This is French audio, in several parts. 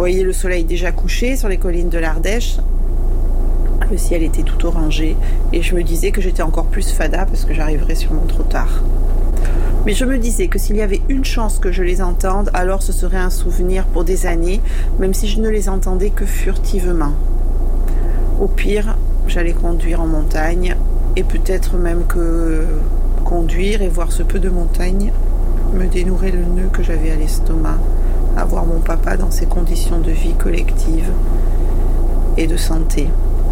voyais le soleil déjà couché sur les collines de l'Ardèche. Le ciel était tout orangé et je me disais que j'étais encore plus fada parce que j'arriverais sûrement trop tard. Mais je me disais que s'il y avait une chance que je les entende, alors ce serait un souvenir pour des années, même si je ne les entendais que furtivement. Au pire, j'allais conduire en montagne et peut-être même que conduire et voir ce peu de montagne me dénouerait le nœud que j'avais à l'estomac, à voir mon papa dans ces conditions de vie collective et de santé.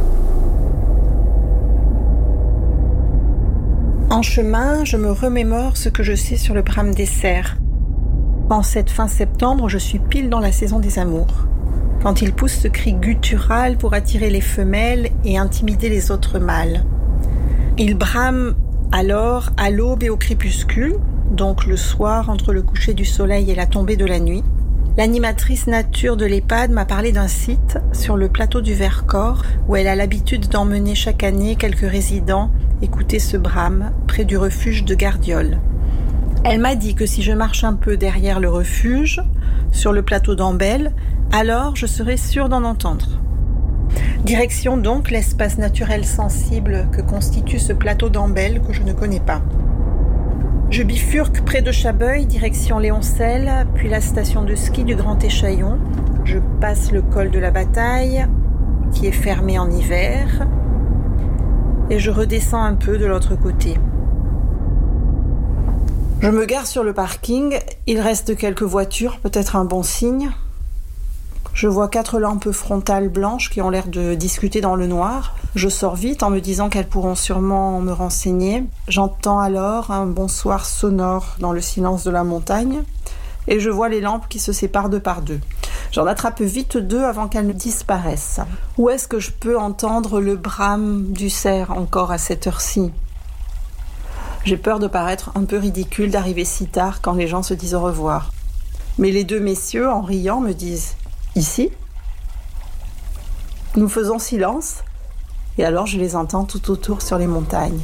En chemin, je me remémore ce que je sais sur le brame des cerfs. En cette fin septembre, je suis pile dans la saison des amours. Quand il pousse ce cri guttural pour attirer les femelles et intimider les autres mâles. Il brame alors à l'aube et au crépuscule, donc le soir entre le coucher du soleil et la tombée de la nuit. L'animatrice nature de l'EHPAD m'a parlé d'un site sur le plateau du Vercors où elle a l'habitude d'emmener chaque année quelques résidents écouter ce brame près du refuge de Gardiol. Elle m'a dit que si je marche un peu derrière le refuge, sur le plateau d'Ambel, alors je serai sûre d'en entendre. Direction donc l'espace naturel sensible que constitue ce plateau d'Ambel que je ne connais pas. Je bifurque près de Chabeuil, direction Léoncel, puis la station de ski du Grand Échaillon. Je passe le col de la Bataille, qui est fermé en hiver, et je redescends un peu de l'autre côté. Je me gare sur le parking, il reste quelques voitures, peut-être un bon signe. Je vois 4 lampes frontales blanches qui ont l'air de discuter dans le noir. Je sors vite en me disant qu'elles pourront sûrement me renseigner. J'entends alors un bonsoir sonore dans le silence de la montagne et je vois les lampes qui se séparent 2 par 2. J'en attrape vite 2 avant qu'elles ne disparaissent. Où est-ce que je peux entendre le brame du cerf encore à cette heure-ci ? J'ai peur de paraître un peu ridicule d'arriver si tard quand les gens se disent au revoir. Mais les 2 messieurs, en riant, me disent « Ici ?» Nous faisons silence et alors je les entends tout autour sur les montagnes.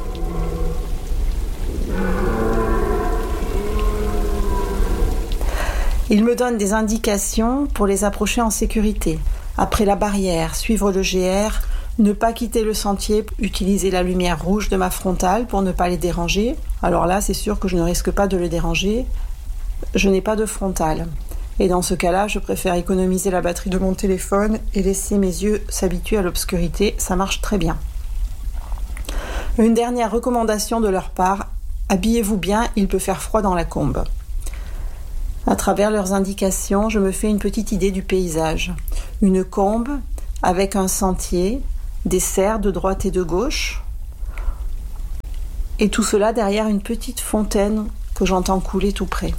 Ils me donnent des indications pour les approcher en sécurité. Après la barrière, suivre le GR, ne pas quitter le sentier, utiliser la lumière rouge de ma frontale pour ne pas les déranger. Alors là, c'est sûr que je ne risque pas de les déranger. Je n'ai pas de frontale. Et dans ce cas-là, je préfère économiser la batterie de mon téléphone et laisser mes yeux s'habituer à l'obscurité. Ça marche très bien. Une dernière recommandation de leur part, habillez-vous bien, il peut faire froid dans la combe. À travers leurs indications, je me fais une petite idée du paysage. Une combe avec un sentier, des cerfs de droite et de gauche, et tout cela derrière une petite fontaine que j'entends couler tout près.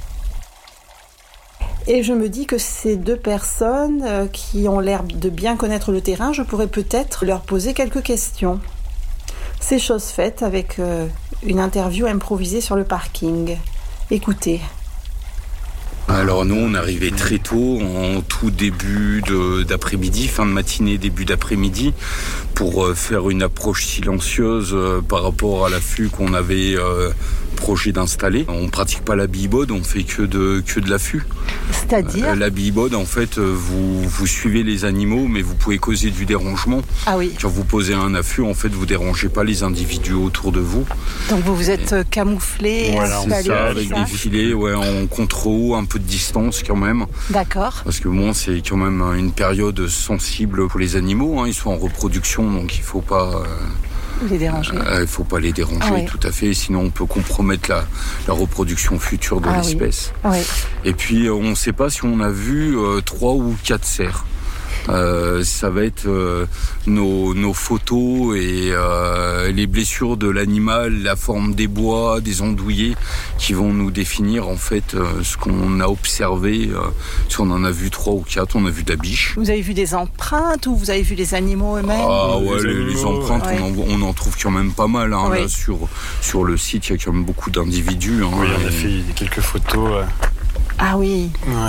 Et je me dis que ces 2 personnes qui ont l'air de bien connaître le terrain, je pourrais peut-être leur poser quelques questions. C'est chose faite avec une interview improvisée sur le parking. Écoutez. Alors nous, on arrivait très tôt, en tout début d'après-midi, fin de matinée, début d'après-midi, pour faire une approche silencieuse par rapport à l'affût qu'on avait projet d'installer. On pratique pas la billbode, on fait que de l'affût. C'est-à-dire la billbode, en fait, vous suivez les animaux, mais vous pouvez causer du dérangement. Ah oui. Quand vous posez un affût, en fait, vous dérangez pas les individus autour de vous. Donc vous êtes camouflés, voilà, c'est ça, avec des filets, en contre-haut, un peu de distance quand même. D'accord. Parce que bon, c'est quand même une période sensible pour les animaux. Ils sont en reproduction, donc il faut pas les déranger. Il faut pas les déranger, tout à fait. Sinon, on peut compromettre la reproduction future de l'espèce. Oui. Et puis, on ne sait pas si on a vu 3 ou 4 cerfs. Ça va être nos photos et les blessures de l'animal, la forme des bois, des andouillés qui vont nous définir en fait ce qu'on a observé. Si on en a vu 3 ou 4, on a vu de la biche. Vous avez vu des empreintes ou vous avez vu les animaux eux-mêmes? Ah ouais, les empreintes, on en trouve quand même pas mal. Là, sur le site, il y a quand même beaucoup d'individus. Oui, on a fait quelques photos. Ah oui. Ouais.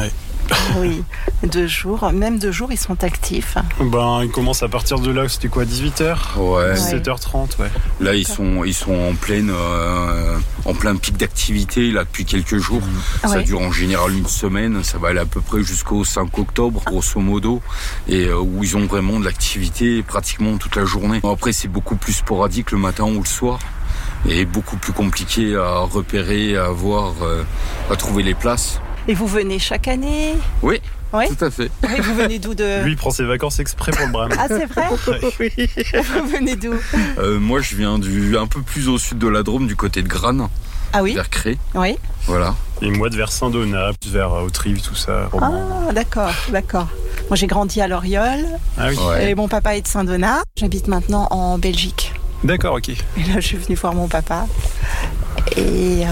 Oui, 2 jours. Même 2 jours, ils sont actifs. Ils commencent à partir de là, c'était quoi, 18h ? Ouais. 17h30, ouais. Là, ils sont en plein pic d'activité là depuis quelques jours. Ça dure en général une semaine. Ça va aller à peu près jusqu'au 5 octobre, grosso modo, et où ils ont vraiment de l'activité pratiquement toute la journée. Après, c'est beaucoup plus sporadique le matin ou le soir. Et beaucoup plus compliqué à repérer, à voir, à trouver les places. Et vous venez chaque année ? Oui, tout à fait. Oui, vous venez d'où Lui, il prend ses vacances exprès pour le Bram. Ah, c'est vrai ? Oui. Vous venez d'où ? Moi, je viens un peu plus au sud de la Drôme, du côté de Grane, vers Cré. Oui. Voilà. Et moi, de vers Saint-Donat, vers Autrive, tout ça. Ah, d'accord. Moi, j'ai grandi à Loriol. Ah oui. Et mon papa est de Saint-Donat. J'habite maintenant en Belgique. D'accord, ok. Et là, je suis venue voir mon papa. Et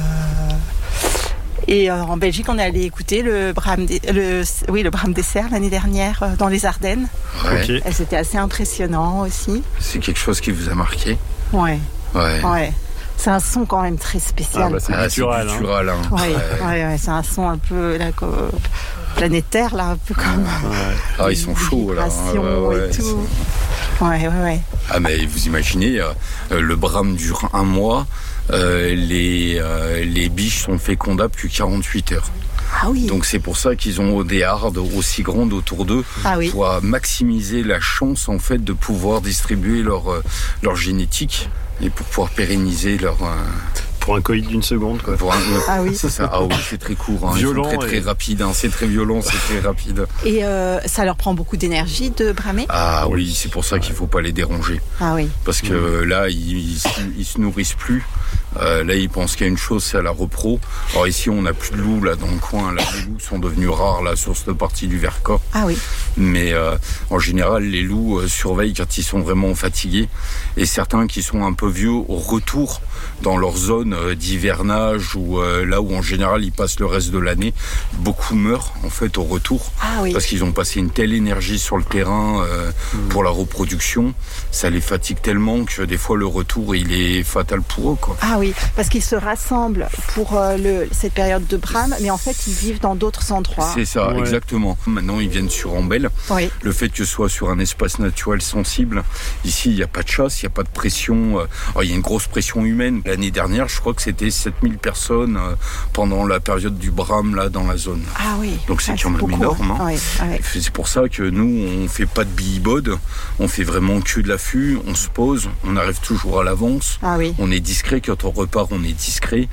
en Belgique, on est allé écouter le Bram Dessert l'année dernière dans les Ardennes. Ouais. Okay. Et c'était assez impressionnant aussi. C'est quelque chose qui vous a marqué ? Ouais. Ouais. C'est un son quand même très spécial. C'est guttural. C'est guttural, hein. Ouais. C'est un son un peu planétaire, là, un peu comme... Ah, ils sont chauds, là. Et tout. Ouais. Ah, mais vous imaginez, le Bram dure 1 mois, les biches sont fécondables que 48 heures. Ah oui. Donc c'est pour ça qu'ils ont des hardes aussi grandes autour d'eux pour maximiser la chance en fait de pouvoir distribuer leur génétique et pour pouvoir pérenniser leur... Pour un coït d'1 seconde, quoi. Ah oui. C'est ça. Ah oui, c'est très court. Hein. Violent. Ils sont très rapide. Hein. C'est très violent, c'est très rapide. Et ça leur prend beaucoup d'énergie de bramer ? Ah oui, c'est pour ça qu'il ne faut pas les déranger. Ah oui. Parce que là, ils se nourrissent plus. Là, ils pensent qu'il y a une chose, c'est à la repro. Alors ici, on n'a plus de loups là dans le coin. Là, les loups sont devenus rares là sur cette partie du Vercors. Ah oui. Mais en général, les loups surveillent quand ils sont vraiment fatigués. Et certains qui sont un peu vieux au retour dans leur zone d'hivernage ou là où en général ils passent le reste de l'année, beaucoup meurent en fait au retour parce qu'ils ont passé une telle énergie sur le terrain pour la reproduction, ça les fatigue tellement que des fois le retour il est fatal pour eux, quoi. Ah oui, parce qu'ils se rassemblent pour cette période de brame, mais en fait ils vivent dans d'autres endroits. C'est ça, exactement. Maintenant ils viennent sur Ambel. Oui. Le fait que ce soit sur un espace naturel sensible, ici il n'y a pas de chasse, il n'y a pas de pression. Il y a une grosse pression humaine. L'année dernière, je crois que c'était 7000 personnes pendant la période du brame là dans la zone. Ah oui. Donc c'est quand même énorme. Hein. Oui. C'est pour ça que nous, on fait pas de billibode, on fait vraiment que de l'affût, on se pose, on arrive toujours à l'avance. Ah oui. On est discret, quand on repart, on est discret.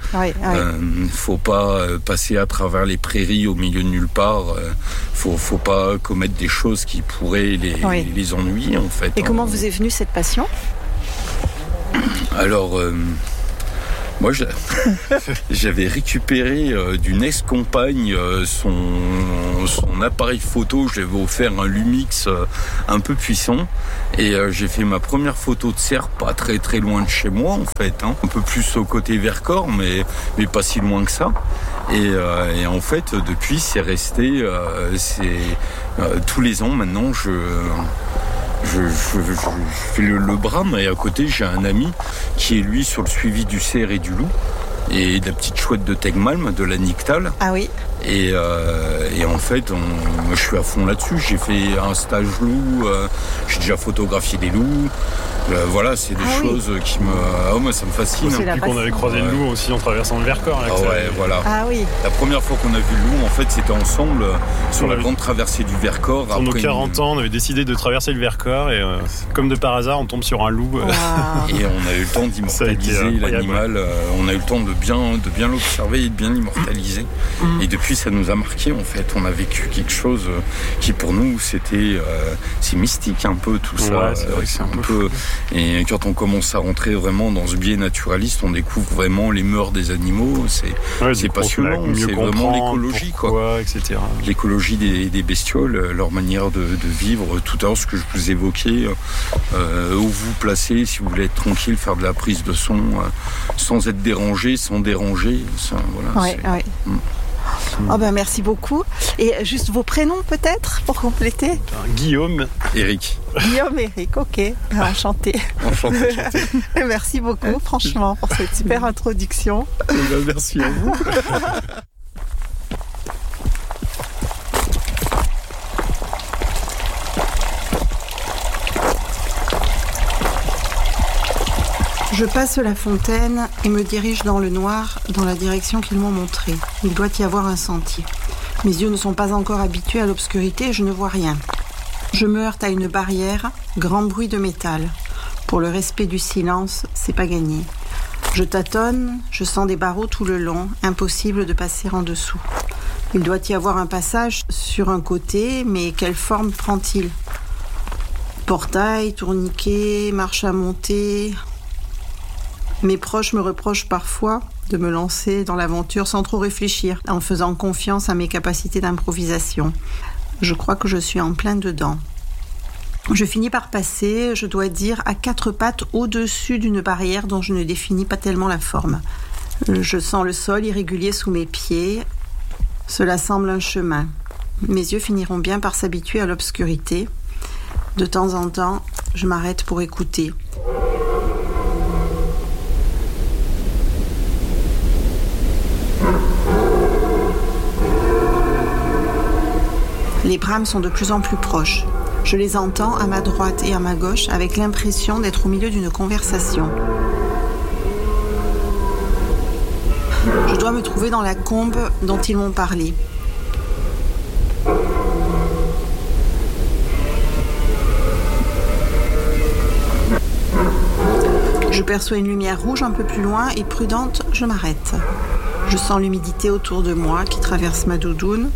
Faut pas passer à travers les prairies au milieu de nulle part. Faut pas commettre des choses qui pourraient les ennuyer en fait. Et comment vous est venue cette passion ? Alors, moi, j'avais récupéré d'une ex-compagne son appareil photo. Je lui avais offert un Lumix un peu puissant. Et j'ai fait ma première photo de cerf, pas très très loin de chez moi en fait. Hein. Un peu plus au côté Vercors, mais pas si loin que ça. Et en fait, depuis, c'est resté... tous les ans, maintenant, je fais le brame et à côté j'ai un ami qui est lui sur le suivi du cerf et du loup et de la petite chouette de Tegmalm, de la Nictale. Ah oui. Et en fait, moi, je suis à fond là-dessus. J'ai fait un stage loup, j'ai déjà photographié des loups. Voilà, c'est des choses qui me... moi, ça me fascine. Depuis qu'on avait croisé le loup aussi en traversant le Vercors. Voilà. Ah oui. La première fois qu'on a vu le loup, en fait, c'était ensemble sur la grande traversée du Vercors. Pour nos 40 ans, on avait décidé de traverser le Vercors et comme de par hasard, on tombe sur un loup. Et on a eu le temps d'immortaliser l'animal. On a eu le temps de bien l'observer et de bien l'immortaliser. Et depuis, ça nous a marqué, en fait. On a vécu quelque chose qui, pour nous, c'est mystique un peu, tout ça. C'est vrai que c'est un peu... Et quand on commence à rentrer vraiment dans ce biais naturaliste, on découvre vraiment les mœurs des animaux. C'est passionnant. C'est vraiment l'écologie, quoi. Etc. L'écologie des bestioles, leur manière de vivre. Tout à l'heure, ce que je vous évoquais, où vous placez, si vous voulez être tranquille, faire de la prise de son sans être dérangé, sans déranger. Ça, voilà, merci beaucoup. Et juste vos prénoms peut-être pour compléter ? Guillaume, Eric. Guillaume, Eric, ok. Enchanté. Enchanté. Merci beaucoup, franchement, pour cette super introduction. Merci à vous. Je passe la fontaine et me dirige dans le noir, dans la direction qu'ils m'ont montrée. Il doit y avoir un sentier. Mes yeux ne sont pas encore habitués à l'obscurité et je ne vois rien. Je me heurte à une barrière, grand bruit de métal. Pour le respect du silence, c'est pas gagné. Je tâtonne, je sens des barreaux tout le long, impossible de passer en dessous. Il doit y avoir un passage sur un côté, mais quelle forme prend-il ? Portail, tourniquet, marche à monter. Mes proches me reprochent parfois de me lancer dans l'aventure sans trop réfléchir, en faisant confiance à mes capacités d'improvisation. Je crois que je suis en plein dedans. Je finis par passer, je dois dire, à 4 pattes au-dessus d'une barrière dont je ne définis pas tellement la forme. Je sens le sol irrégulier sous mes pieds. Cela semble un chemin. Mes yeux finiront bien par s'habituer à l'obscurité. De temps en temps, je m'arrête pour écouter. Les brames sont de plus en plus proches. Je les entends à ma droite et à ma gauche avec l'impression d'être au milieu d'une conversation. Je dois me trouver dans la combe dont ils m'ont parlé. Je perçois une lumière rouge un peu plus loin et prudente, je m'arrête. Je sens l'humidité autour de moi qui traverse ma doudoune.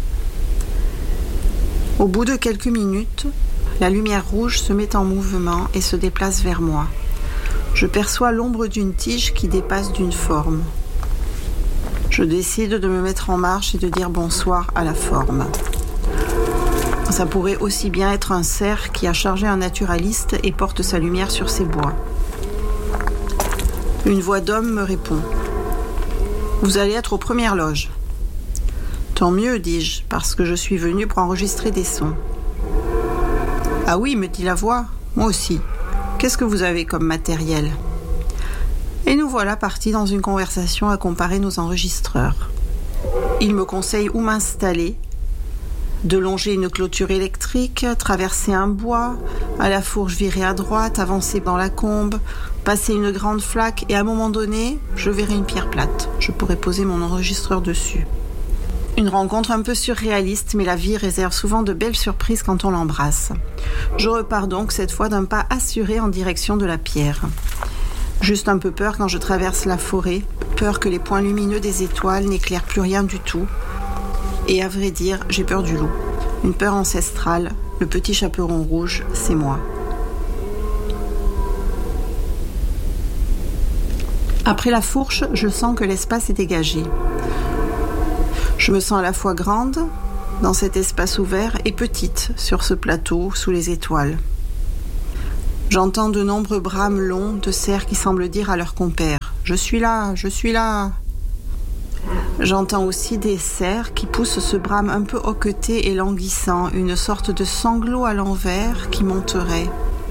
Au bout de quelques minutes, la lumière rouge se met en mouvement et se déplace vers moi. Je perçois l'ombre d'une tige qui dépasse d'une forme. Je décide de me mettre en marche et de dire bonsoir à la forme. Ça pourrait aussi bien être un cerf qui a chargé un naturaliste et porte sa lumière sur ses bois. Une voix d'homme me répond. « Vous allez être aux premières loges. » « Tant mieux, dis-je, parce que je suis venue pour enregistrer des sons. »« Ah oui, me dit la voix, moi aussi. Qu'est-ce que vous avez comme matériel ?» Et nous voilà partis dans une conversation à comparer nos enregistreurs. Il me conseille où m'installer, de longer une clôture électrique, traverser un bois, à la fourche virer à droite, avancer dans la combe, passer une grande flaque et à un moment donné, je verrai une pierre plate. Je pourrai poser mon enregistreur dessus. Une rencontre un peu surréaliste, mais la vie réserve souvent de belles surprises quand on l'embrasse. Je repars donc cette fois d'un pas assuré en direction de la pierre. Juste un peu peur quand je traverse la forêt, peur que les points lumineux des étoiles n'éclairent plus rien du tout. Et à vrai dire, j'ai peur du loup. Une peur ancestrale, le petit chaperon rouge, c'est moi. Après la fourche, je sens que l'espace est dégagé. Je me sens à la fois grande, dans cet espace ouvert, et petite, sur ce plateau, sous les étoiles. J'entends de nombreux brames longs de cerfs qui semblent dire à leurs compères « Je suis là, je suis là !» J'entends aussi des cerfs qui poussent ce brame un peu hoqueté et languissant, une sorte de sanglot à l'envers qui monterait.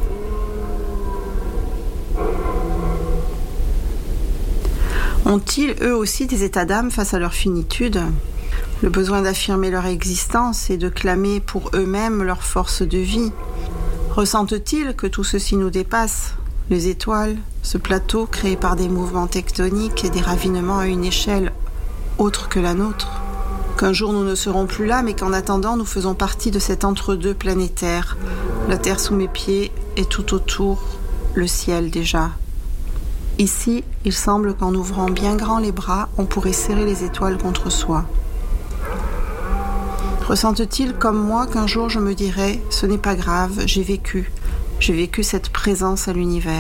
Ont-ils eux aussi des états d'âme face à leur finitude ? Le besoin d'affirmer leur existence et de clamer pour eux-mêmes leur force de vie. Ressentent-ils que tout ceci nous dépasse ? Les étoiles, ce plateau créé par des mouvements tectoniques et des ravinements à une échelle autre que la nôtre ? Qu'un jour nous ne serons plus là, mais qu'en attendant nous faisons partie de cet entre-deux planétaire. La terre sous mes pieds et tout autour, le ciel déjà. Ici, il semble qu'en ouvrant bien grand les bras, on pourrait serrer les étoiles contre soi. Ressentent-ils comme moi qu'un jour je me dirai « Ce n'est pas grave, j'ai vécu cette présence à l'univers ».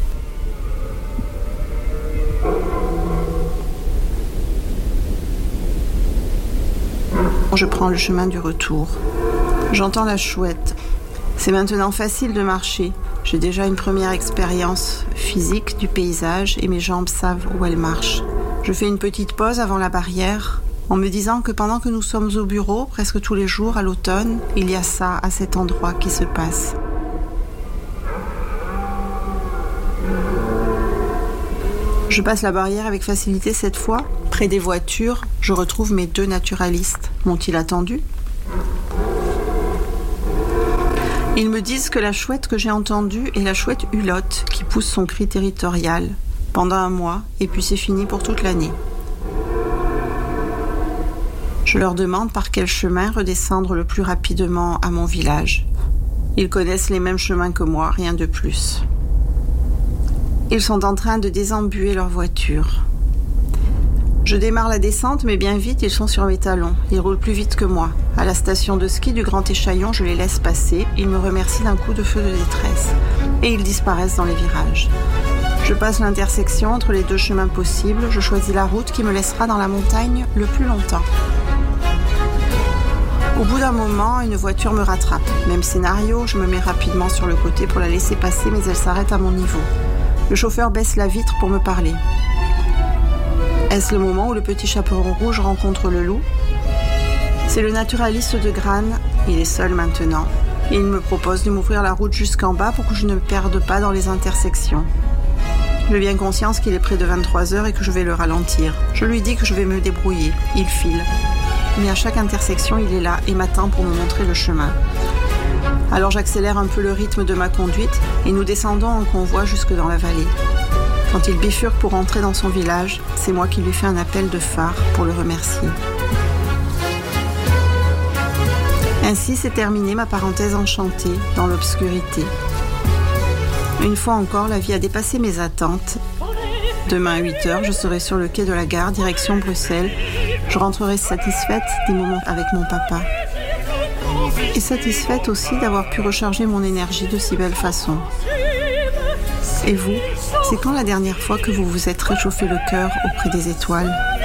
Je prends le chemin du retour. J'entends la chouette. C'est maintenant facile de marcher. J'ai déjà une première expérience physique du paysage et mes jambes savent où elles marchent. Je fais une petite pause avant la barrière en me disant que pendant que nous sommes au bureau, presque tous les jours à l'automne, il y a ça à cet endroit qui se passe. Je passe la barrière avec facilité cette fois. Près des voitures, je retrouve mes 2 naturalistes. M'ont-ils attendu ? Ils me disent que la chouette que j'ai entendue est la chouette Hulotte qui pousse son cri territorial pendant un mois et puis c'est fini pour toute l'année. Je leur demande par quel chemin redescendre le plus rapidement à mon village. Ils connaissent les mêmes chemins que moi, rien de plus. Ils sont en train de désembuer leur voiture. Je démarre la descente, mais bien vite, ils sont sur mes talons. Ils roulent plus vite que moi. À la station de ski du Grand Échaillon, je les laisse passer. Ils me remercient d'un coup de feu de détresse. Et ils disparaissent dans les virages. Je passe l'intersection entre les deux chemins possibles. Je choisis la route qui me laissera dans la montagne le plus longtemps. Au bout d'un moment, une voiture me rattrape. Même scénario, je me mets rapidement sur le côté pour la laisser passer, mais elle s'arrête à mon niveau. Le chauffeur baisse la vitre pour me parler. Est-ce le moment où le petit chaperon rouge rencontre le loup ? C'est le naturaliste de Grane, il est seul maintenant. Et il me propose de m'ouvrir la route jusqu'en bas pour que je ne me perde pas dans les intersections. J'ai bien conscience qu'il est près de 23h et que je vais le ralentir. Je lui dis que je vais me débrouiller, il file. Mais à chaque intersection, il est là et m'attend pour me montrer le chemin. Alors j'accélère un peu le rythme de ma conduite et nous descendons en convoi jusque dans la vallée. Quand il bifurque pour rentrer dans son village, c'est moi qui lui fais un appel de phare pour le remercier. Ainsi s'est terminée ma parenthèse enchantée dans l'obscurité. Une fois encore, la vie a dépassé mes attentes. Demain à 8h, je serai sur le quai de la gare, direction Bruxelles. Je rentrerai satisfaite des moments avec mon papa. Et satisfaite aussi d'avoir pu recharger mon énergie de si belle façon. Et vous, c'est quand la dernière fois que vous vous êtes réchauffé le cœur auprès des étoiles ?